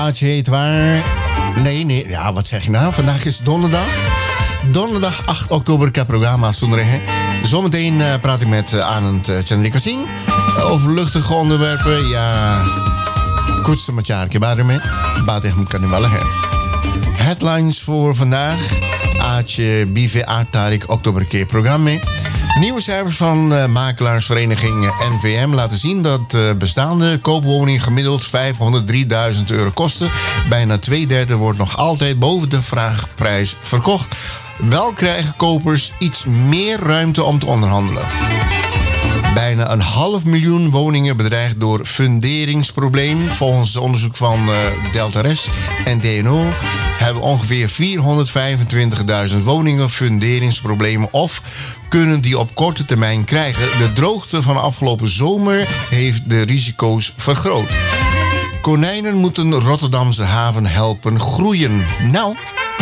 heet waar. Nee. Ja, wat zeg je nou? Vandaag is donderdag. Donderdag 8 oktober. Ik heb programma Soenregen. Zometeen praat ik met Anand Chandrikassing over luchtige onderwerpen. Ja, kortste met jaar. Ik heb ermee. Baat echt kan niet wel. Headlines voor vandaag. Aatje BV Aartarik oktober programma. Nieuwe cijfers van makelaarsvereniging NVM laten zien dat bestaande koopwoningen gemiddeld €503.000 kosten. Bijna 2/3 wordt nog altijd boven de vraagprijs verkocht. Wel krijgen kopers iets meer ruimte om te onderhandelen. Bijna 500.000 woningen bedreigd door funderingsprobleem. Volgens onderzoek van Deltares en DNO hebben ongeveer 425.000 woningen funderingsproblemen of kunnen die op korte termijn krijgen. De droogte van afgelopen zomer heeft de risico's vergroot. Konijnen moeten Rotterdamse haven helpen groeien. Nou,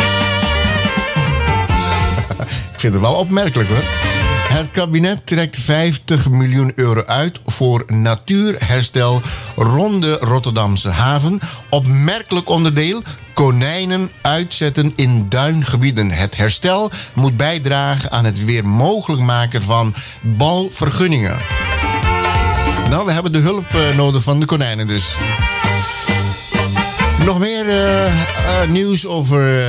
ik vind het wel opmerkelijk hoor. Het kabinet trekt €50 miljoen uit voor natuurherstel rond de Rotterdamse haven. Opmerkelijk onderdeel: konijnen uitzetten in duingebieden. Het herstel moet bijdragen aan het weer mogelijk maken van bouwvergunningen. Nou, we hebben de hulp nodig van de konijnen dus. Nog meer nieuws over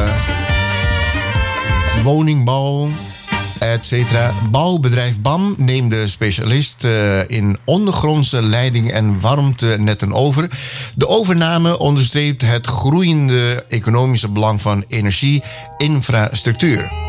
woningbouw, etc. Bouwbedrijf BAM neemt de specialist in ondergrondse leiding en warmtenetten over. De overname onderstreept het groeiende economische belang van energieinfrastructuur.